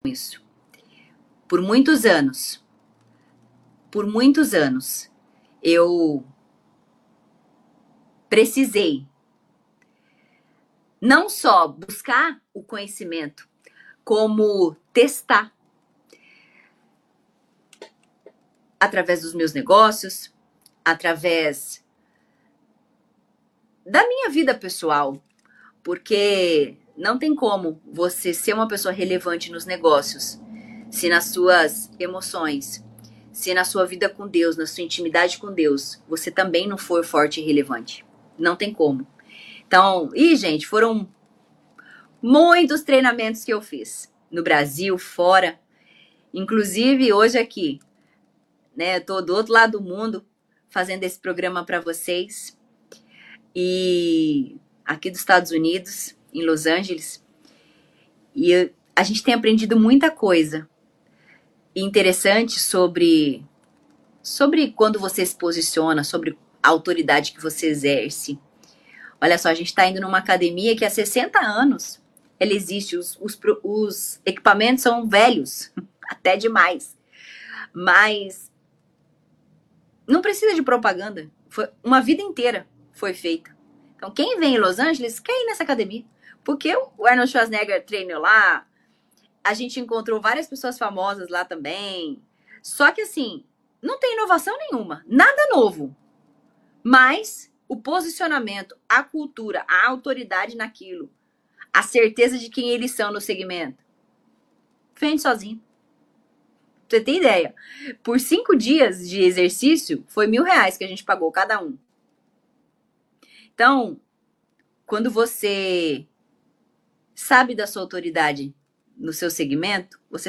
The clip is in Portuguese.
isso. Por muitos anos, eu precisei não só buscar o conhecimento, como testar através dos meus negócios, através da minha vida pessoal, porque não tem como você ser uma pessoa relevante nos negócios se nas suas emoções, se na sua vida com Deus, na sua intimidade com Deus, você também não for forte e relevante. Não tem como. Então, gente, foram muitos treinamentos que eu fiz no Brasil, fora, inclusive hoje aqui, né? Eu tô do outro lado do mundo fazendo esse programa para vocês e aqui dos Estados Unidos, em Los Angeles, e a gente tem aprendido muita coisa interessante sobre quando você se posiciona, sobre a autoridade que você exerce. Olha só, a gente está indo numa academia que há 60 anos ela existe, os equipamentos são velhos, até demais, mas não precisa de propaganda, uma vida inteira foi feita. Então quem vem em Los Angeles quer ir nessa academia, porque o Arnold Schwarzenegger treinou lá, a gente encontrou várias pessoas famosas lá também, só que assim, não tem inovação nenhuma, nada novo, mas o posicionamento, a cultura, a autoridade naquilo, a certeza de quem eles são no segmento, vende sozinho. Você tem ideia? Por 5 dias de exercício, foi R$1.000 que a gente pagou cada um. Então, quando você sabe da sua autoridade no seu segmento, você